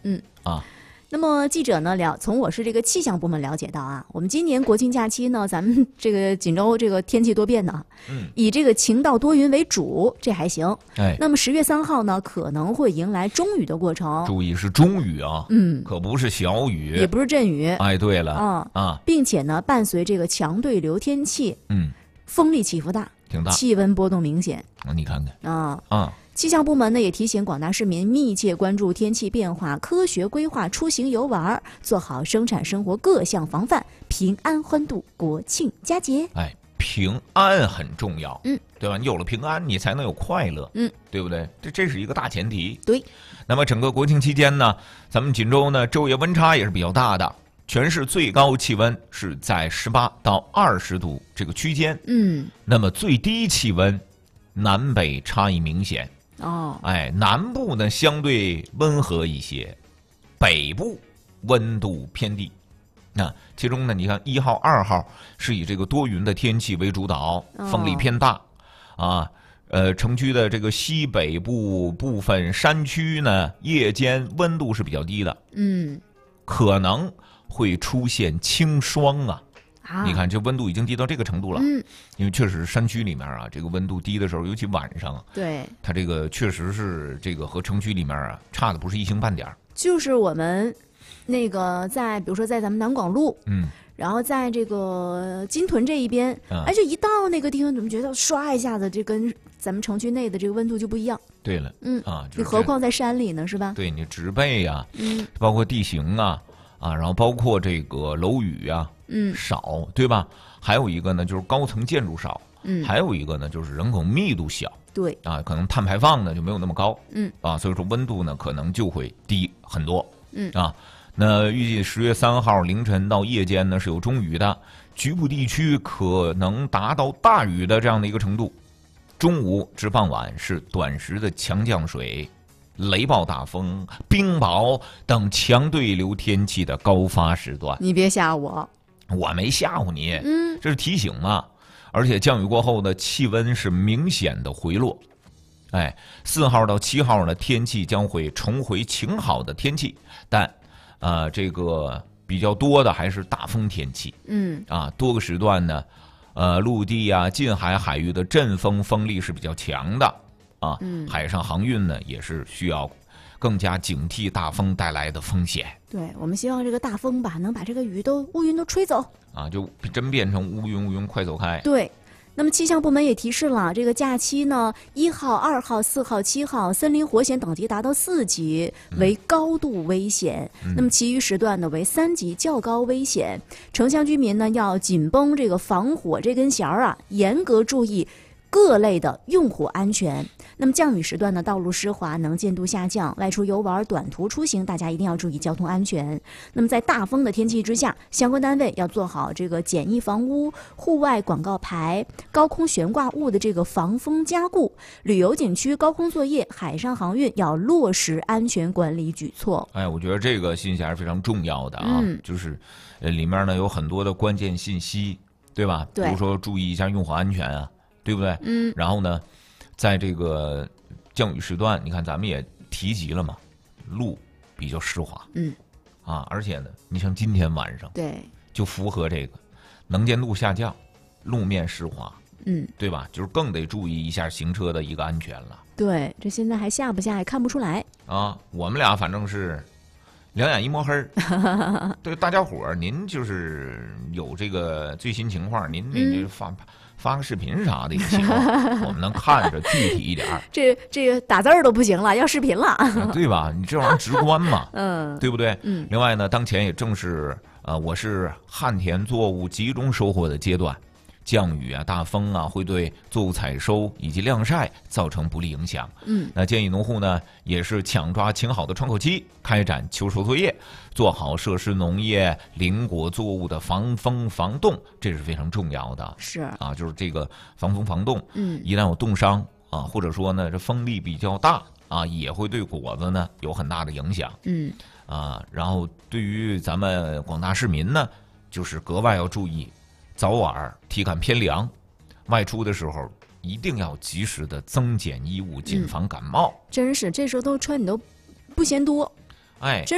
那么记者呢从我市这个气象部门了解到啊，我们今年国庆假期呢，咱们这个锦州这个天气多变呢，以这个晴到多云为主，这还行。那么10月3号呢，可能会迎来中雨的过程。 注意是中雨啊，可不是小雨， 也不是阵雨。 对了， 并且呢，伴随这个强对流天气，风力起伏大， 挺大， 气温波动明显。 你看看气象部门呢也提醒广大市民密切关注天气变化，科学规划出行游玩，做好生产生活各项防范，平安欢度国庆佳节。 平安很重要，对吧？你有了平安，你才能有快乐，对不对？这是一个大前提。 对。 那么整个国庆期间呢，咱们锦州呢昼夜温差也是比较大的，全市最高气温是在18到20度这个区间，那么最低气温南北差异明显。南部呢相对温和一些，北部温度偏低。其中呢，你看1号、2号是以这个多云的天气为主导，风力偏大城区的这个西北部部分山区呢，夜间温度是比较低的，可能会出现轻霜你看这温度已经低到这个程度了，因为确实山区里面这个温度低的时候，尤其晚上对， 它这个确实是这个和城区里面差的不是一星半点。 就是我们那个比如说在咱们南广路，然后在这个金屯这一边，就一到那个地方，怎么觉得唰一下子，这跟咱们城区内的这个温度就不一样。 对了， 你何况在山里呢，是吧？ 对，你植被包括地形然后包括这个楼宇少，对吧？还有一个呢，就是高层建筑少，还有一个呢，就是人口密度小， 对可能碳排放呢就没有那么高，所以说温度呢可能就会低很多，那预计10月3号凌晨到夜间呢是有中雨的，局部地区可能达到大雨的这样的一个程度，中午至傍晚是短时的强降水、雷暴大风、冰雹等强对流天气的高发时段。 你别吓我， 我没吓唬你，这是提醒嘛。而且降雨过后的气温是明显的回落，4号到7号呢，天气将会重回晴好的天气，但这个比较多的还是大风天气，多个时段呢，陆地近海海域的阵风风力是比较强的。海上航运呢也是需要更加警惕大风带来的风险。 对，我们希望这个大风能把这个乌云都吹走就真变成乌云快走开。 对。那么气象部门也提示了，这个假期呢，1号、2号、4号、7号，森林火险等级达到4级，为高度危险。那么其余时段呢为3级，较高危险。城乡居民呢要紧绷这个防火这根弦严格注意各类的用火安全。那么降雨时段呢，道路湿滑，能见度下降，外出游玩、短途出行，大家一定要注意交通安全。那么在大风的天气之下，相关单位要做好这个简易房屋、户外广告牌、高空悬挂物的这个防风加固，旅游景区高空作业、海上航运要落实安全管理举措。 我觉得这个信息还是非常重要的就是里面呢有很多的关键信息，对吧？ 对， 比如说注意一下用火安全对不对？然后呢，在这个降雨时段，你看咱们也提及了嘛，路比较湿滑，而且呢，你像今天晚上， 对， 就符合这个能见度下降，路面湿滑，对吧？就是更得注意一下行车的一个安全了。 对，这现在还下不下也看不出来我们俩反正是两眼一摸黑对，大家伙儿，您就是有这个最新情况，您就发个视频啥的也行，我们能看着具体一点。 这个打字儿都不行了，要视频了， 对吧？你这玩意儿直观嘛，对不对？ 另外呢，当前也正是我是旱田作物集中收获的阶段，降雨大风会对作物采收以及晾晒造成不利影响。那建议农户呢也是抢抓晴好的窗口期，开展秋收作业，做好设施农业、林果作物的防风防冻，这是非常重要的。 是就是这个防风防冻。一旦有冻伤或者说呢这风力比较大也会对果子呢有很大的影响。然后对于咱们广大市民呢，就是格外要注意。早晚体感偏凉，外出的时候一定要及时的增减衣物，谨防感冒。 真是这时候都穿你都不嫌多，